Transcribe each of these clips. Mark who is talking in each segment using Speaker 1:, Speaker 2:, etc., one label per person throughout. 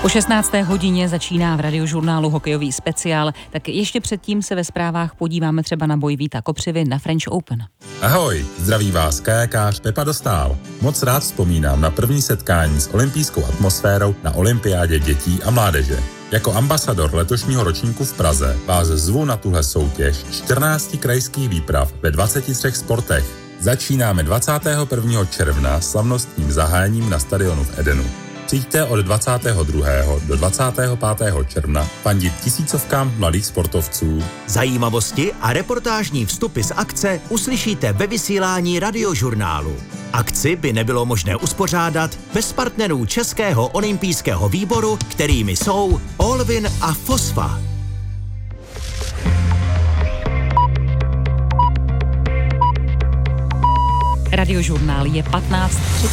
Speaker 1: O 16. hodině začíná v Radiožurnálu hokejový speciál, tak ještě předtím se ve zprávách podíváme třeba na boj Víta Kopřivy na French Open.
Speaker 2: Ahoj, zdraví vás kajakář Pepa Dostál. Moc rád vzpomínám na první setkání s olympijskou atmosférou na olympiádě dětí a mládeže. Jako ambasador letošního ročníku v Praze vás zvu na tuhle soutěž 14 krajských výprav ve 23 sportech. Začínáme 21. června slavnostním zahájením na stadionu v Edenu. Přijďte od 22. do 25. června fandit tisícovkám mladých sportovců.
Speaker 3: Zajímavosti a reportážní vstupy z akce uslyšíte ve vysílání Radiožurnálu. Akci by nebylo možné uspořádat bez partnerů Českého olympijského výboru, kterými jsou Olvin a Fosfa.
Speaker 1: Radiožurnál je 15:30.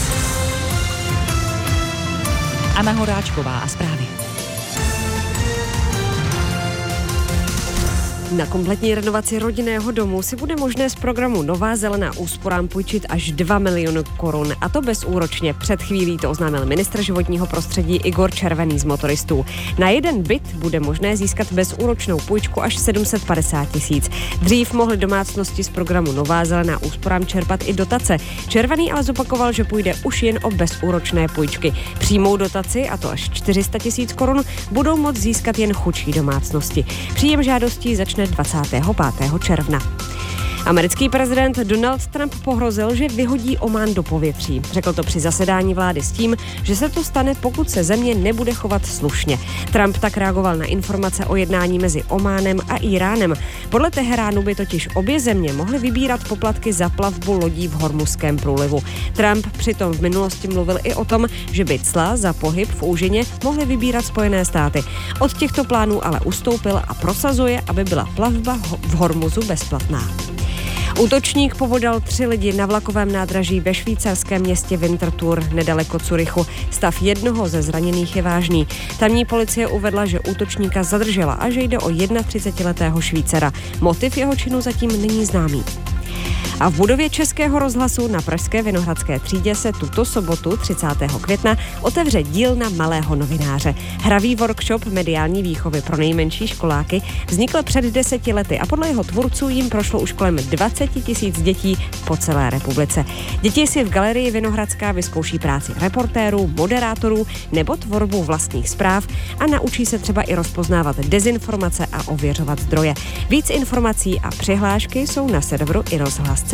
Speaker 1: Anna Horáčková a zprávy.
Speaker 4: Na kompletní renovaci rodinného domu si bude možné z programu Nová zelená úsporám půjčit až 2 miliony korun, a to bezúročně. Před chvílí to oznámil ministr životního prostředí Igor Červený z Motoristů. Na jeden byt bude možné získat bezúročnou půjčku až 750 000. Dřív mohly domácnosti z programu Nová zelená úsporám čerpat i dotace. Červený ale zopakoval, že půjde už jen o bezúročné půjčky. Přímou dotaci, a to až 400 000 korun, budou moct získat jen chudší domácnosti. Příjem žádostí začne 25. června. Americký prezident Donald Trump pohrozil, že vyhodí Omán do povětří. Řekl to při zasedání vlády s tím, že se to stane, pokud se země nebude chovat slušně. Trump tak reagoval na informace o jednání mezi Ománem a Íránem. Podle Teheránu by totiž obě země mohly vybírat poplatky za plavbu lodí v Hormuzském průlivu. Trump přitom v minulosti mluvil i o tom, že by cla za pohyb v úžině mohly vybírat Spojené státy. Od těchto plánů ale ustoupil a prosazuje, aby byla plavba v Hormuzu bezplatná. Útočník pobodal 3 lidi na vlakovém nádraží ve švýcarském městě Winterthur nedaleko Curychu. Stav jednoho ze zraněných je vážný. Tamní policie uvedla, že útočníka zadržela a že jde o 31letého Švýcara. Motiv jeho činu zatím není známý. A v budově Českého rozhlasu na pražské Vinohradské třídě se tuto sobotu 30. května otevře dílna malého novináře. Hravý workshop mediální výchovy pro nejmenší školáky vznikl před 10 lety a podle jeho tvůrců jim prošlo už kolem 20 000 dětí po celé republice. Děti si v galerii Vinohradská vyzkouší práci reportérů, moderátorů nebo tvorbu vlastních zpráv a naučí se třeba i rozpoznávat dezinformace a ověřovat zdroje. Víc informací a přihlášky jsou na serveru iRozhlas.cz.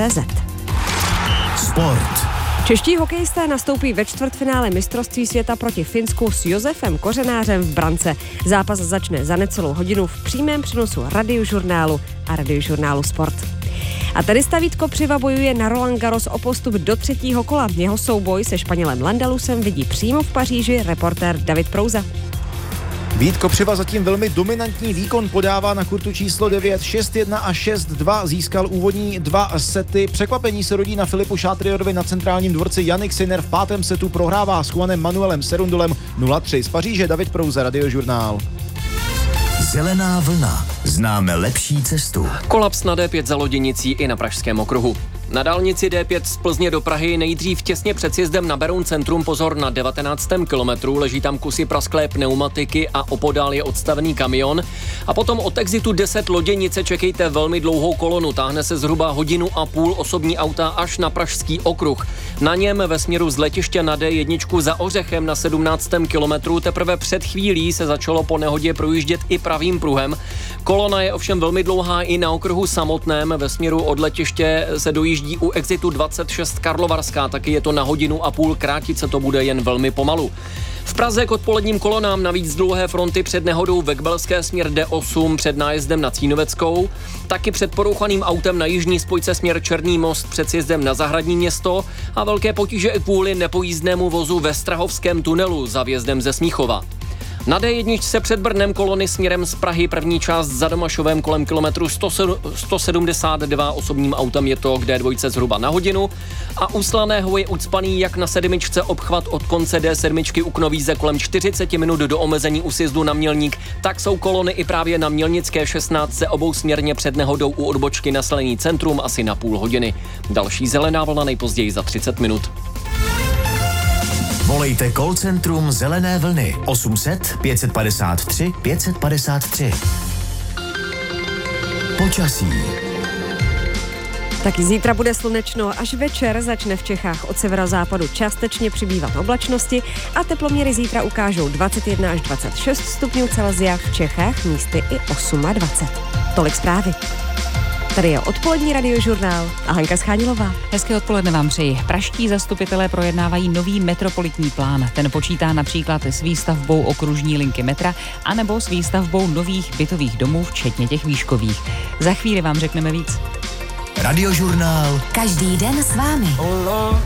Speaker 3: Sport.
Speaker 4: Čeští hokejisté nastoupí ve čtvrtfinále mistrovství světa proti Finsku s Josefem Kořenářem v brance. Zápas začne za necelou hodinu v přímém přenosu Radiožurnálu a Radiožurnálu Sport. A tenista Vít Kopřiva bojuje na Roland Garros o postup do 3. kola. Jeho souboj se Španělem Landalusem vidí přímo v Paříži reportér David Prouza.
Speaker 5: Vít Kopřiva zatím velmi dominantní výkon podává na kurtu číslo 9, 6-1 a 6-2, získal úvodní 2 sety. Překvapení se rodí na Filipu Šátriorovi na centrálním dvorci. Jannik Sinner v 5. setu prohrává s Juanem Manuelem Serundolem 0-3. Z Paříže David Prouza, Radiožurnál.
Speaker 3: Zelená vlna. Známe lepší cestu.
Speaker 6: Kolaps na D5 za Loděnicí i na Pražském okruhu. Na dálnici D5 z Plzně do Prahy nejdřív těsně před sjezdem na Beroun centrum pozor na 19. kilometru, leží tam kusy prasklé pneumatiky a opodál je odstavený kamion. A potom od exitu 10 Loděnice čekejte velmi dlouhou kolonu, táhne se zhruba 1,5 hodiny osobní auta až na Pražský okruh. Na něm ve směru z letiště na D1 za Ořechem na 17. kilometru teprve před chvílí se začalo po nehodě projíždět i pravým pruhem. Kolona je ovšem velmi dlouhá i na okruhu samotném, ve směru od letiště se dojíždí u exitu 26 Karlovarská, taky je to na 1,5 hodiny, krátit se to bude jen velmi pomalu. V Praze k odpoledním kolonám navíc dlouhé fronty před nehodou Vekbelské směr D8 před nájezdem na Cínoveckou, taky před porouchaným autem na jižní spojce směr Černý most před sjezdem na Zahradní Město a velké potíže i kvůli nepojízdnému vozu ve Strahovském tunelu za vjezdem ze Smíchova. Na D1 se před Brnem kolony směrem z Prahy první část za Domašovem kolem kilometru 172 osobním autem je to k D2 zhruba na 1 hodinu a u Slaného je ucpaný jak na 7 obchvat od konce D7 u Knovíze kolem 40 minut do omezení u sjezdu na Mělník, tak jsou kolony i právě na Mělnické 16 obousměrně před nehodou u odbočky na Slení centrum asi na 0,5 hodiny. Další zelená vlna nejpozději za 30 minut.
Speaker 3: Volejte call centrum Zelené vlny 800 553 553. Počasí.
Speaker 4: Taky zítra bude slunečno, až večer začne v Čechách od severozápadu částečně přibývat oblačnosti a teploměry zítra ukážou 21 až 26 stupňů Celsia, v Čechách místy i 28. Tolik zprávy. Tady je odpolední radiožurnál a Hanka Schánilová.
Speaker 1: Hezké odpoledne vám přeji. Praští zastupitelé projednávají nový metropolitní plán. Ten počítá například s výstavbou okružní linky metra anebo s výstavbou nových bytových domů, včetně těch výškových. Za chvíli vám řekneme víc.
Speaker 3: Radiožurnál.
Speaker 7: Každý den s vámi.
Speaker 8: Oh Lord,